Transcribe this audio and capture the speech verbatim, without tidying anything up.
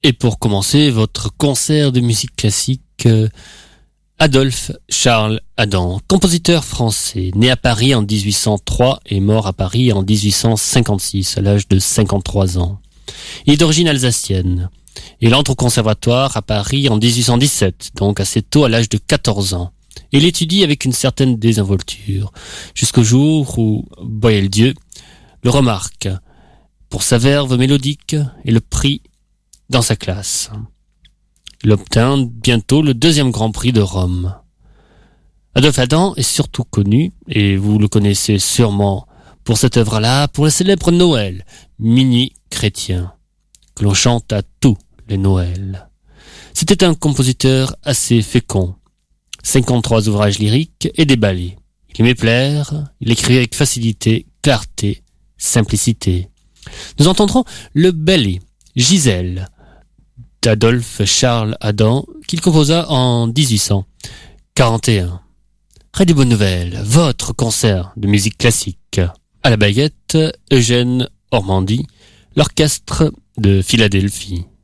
Et pour commencer votre concert de musique classique, euh, Adolphe Charles Adam, compositeur français, né à Paris en dix-huit cent trois et mort à Paris en dix-huit cent cinquante-six à l'âge de cinquante-trois ans. Il est d'origine alsacienne. Il entre au conservatoire à Paris en dix-huit cent dix-sept, donc assez tôt à l'âge de quatorze ans. Il étudie avec une certaine désinvolture, jusqu'au jour où Boieldieu le remarque pour sa verve mélodique et le prit dans sa classe. Il obtint bientôt le deuxième Grand Prix de Rome. Adolphe Adam est surtout connu, et vous le connaissez sûrement pour cette œuvre-là, pour le célèbre Noël, Minuit chrétien, que l'on chante à tous les Noëls. C'était un compositeur assez fécond, cinquante-trois ouvrages lyriques et des ballets. Il aimait plaire, il écrivait avec facilité, clarté, simplicité. Nous entendrons le ballet Gisèle d'Adolphe Charles Adam qu'il composa en dix-huit cent quarante et un. Radio Bonne Nouvelle, votre concert de musique classique. À la baguette, Eugène Ormandy, l'orchestre de Philadelphie.